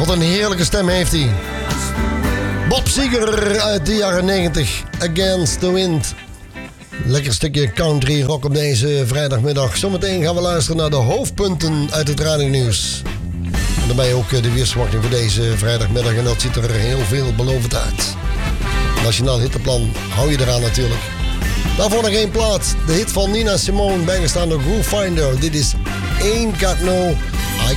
Wat een heerlijke stem heeft hij. Bob Seger uit de jaren 90. Against the Wind. Lekker stukje country rock op deze vrijdagmiddag. Zometeen gaan we luisteren naar de hoofdpunten uit het radionieuws. En daarbij ook de weersverwachting voor deze vrijdagmiddag. En dat ziet er heel veelbelovend uit. Nationaal hitteplan hou je eraan natuurlijk. Daarvoor nog één plaat. De hit van Nina Simone, bijgestaan door Groove Finder. Dit is Ain't Got No